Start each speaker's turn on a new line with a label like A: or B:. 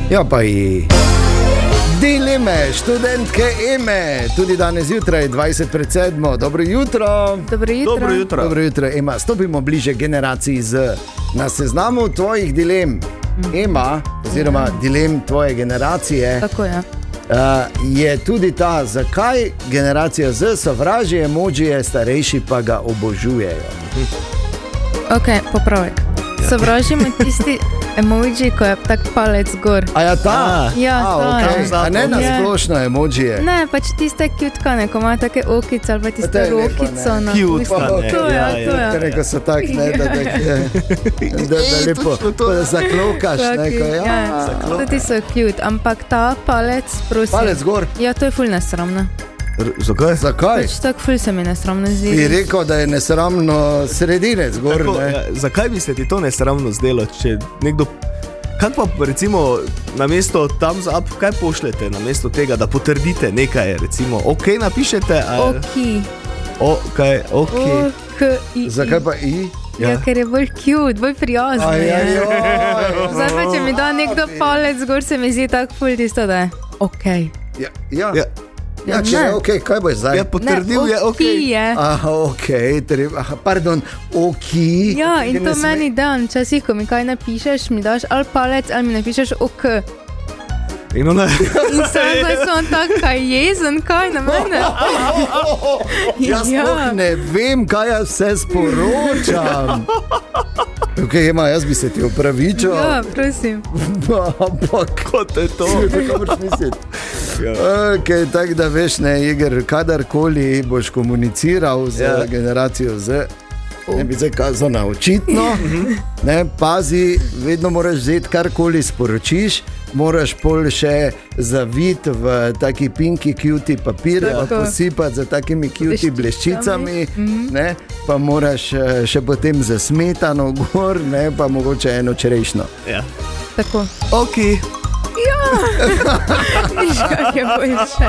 A: Ja, pa i dileme študentke Eme, tudi danes zjutraj 20:07. Dobro jutro. Dobro jutro, Ema. Stopimo bliže generaciji Z. Na seznamu tvojih dilem, Ema, oziroma dilem tvoje generacije,
B: Tako je.
A: Je tudi ta, zakaj generacija Z sovraži emojije, starejši pa ga obožujejo.
B: Ok, popravek. Sovražimo tisti emoji, ko je tak palec gor.
A: A ja, ta?
B: Ja, ta.
A: Okay. A ne na splošno emojije?
B: Ne, pač tiste cjutkane, ko imajo take okice ali pa tiste rokico.
C: Cjutkane.
B: To je.
A: Reko so tak, ne, da lepo zaklokaš.
B: To ti so cute, ampak ta palec, prosim.
A: Palec gor?
B: Ja, to je ful nesramno.
A: Zakaj?
B: Pač tako ful se mi nesramno zdi.
A: Bi rekel, da je nesramno sredinec gor,
C: Tako,
A: ne?
C: zakaj bi se ti to nesramno zdelo, če nekdo... Kaj pa recimo namesto thumbs up, kaj pošljete namesto tega, da potrdite nekaj, recimo ok napišete?
B: Oki. O-K-I.
A: Zakaj pa I?
B: Ja, ker je bolj cute, bolj prijazen. Zdaj pa, če mi da nekdo palec gor, se mi zdi tako ful tisto, da je ok.
A: Ja, če je ok, kaj boš zdaj?
C: Ja, potrdil je ok.
A: Ok, pardon, ok.
B: Ja, in to meni dan, časih, ko mi kaj napišeš, mi daš ali palec, ali mi napišeš ok.
C: In ona...
B: In zdaj sem tako, kaj jezen, kaj na mene.
A: Jaz sploh ne vem, kaj jaz vse sporočam. Ok, Ema, jaz bi se ti opravičil.
B: Ja, prosim.
A: Ampak,
C: kot je to?
A: Tako moraš misliti. Ok, tako da veš, ne, Igor, kadarkoli boš komuniciral z generacijo Z, ne bi zdaj kazal na očitno, ne, pazi, vedno moraš vzeti karkoli sporočiš, moraš pol še zaviti v taki pinki cutie papir, pa posipati za takimi cutie bleščicami, ne, pa moraš še potem za smetano gor, ne, pa mogoče eno čerešno.
C: Ja.
B: Tako.
C: Ok.
B: Ja. Viš, kak je boljše.